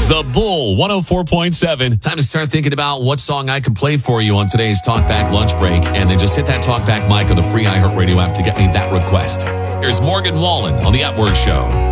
The Bull 104.7. Time to start thinking about what song I can play for you on today's Talkback lunch break. And then just hit that Talkback mic on the free iHeartRadio app to get me that request. Here's Morgan Wallen on the At Work Show.